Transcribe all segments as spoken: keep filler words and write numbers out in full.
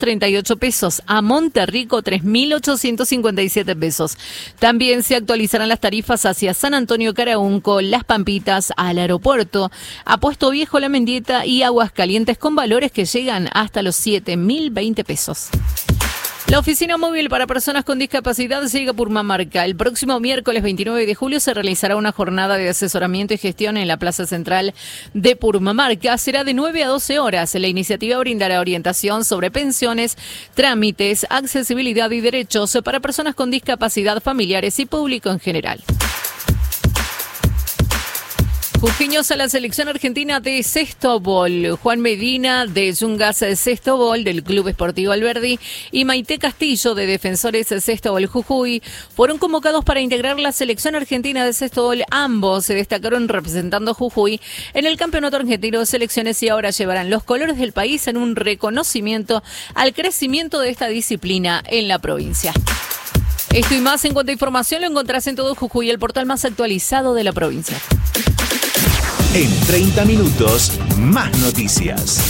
treinta y ocho pesos. A Monterrico, tres mil ochocientos cincuenta y siete pesos. También se actualizarán las tarifas hacia San Antonio, Caraunco, Las Pampitas, al aeropuerto, a Puesto Viejo, La Mendieta y Aguascalientes, con valores que llegan hasta los siete mil veinte pesos. La oficina móvil para personas con discapacidad llega a Purmamarca. El próximo miércoles veintinueve de julio se realizará una jornada de asesoramiento y gestión en la Plaza Central de Purmamarca. Será de nueve a doce horas. La iniciativa brindará orientación sobre pensiones, trámites, accesibilidad y derechos para personas con discapacidad, familiares y público en general. Jujeños a la selección argentina de Sextobol. Juan Medina de Yungas Sextobol del Club Esportivo Alberdi y Maite Castillo de Defensores Sextobol Jujuy fueron convocados para integrar la selección argentina de Sextobol. Ambos se destacaron representando Jujuy en el Campeonato Argentino de Selecciones y ahora llevarán los colores del país en un reconocimiento al crecimiento de esta disciplina en la provincia. Esto y más en cuanto a información lo encontrás en Todo Jujuy, el portal más actualizado de la provincia. En treinta minutos, más noticias.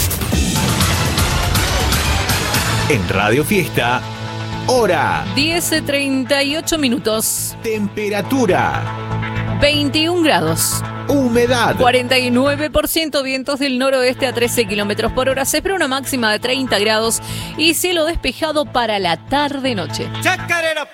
En Radio Fiesta, hora. diez treinta y ocho minutos. Temperatura. veintiún grados. Humedad. cuarenta y nueve por ciento, vientos del noroeste a trece kilómetros por hora. Se espera una máxima de treinta grados y cielo despejado para la tarde-noche. Chacarera.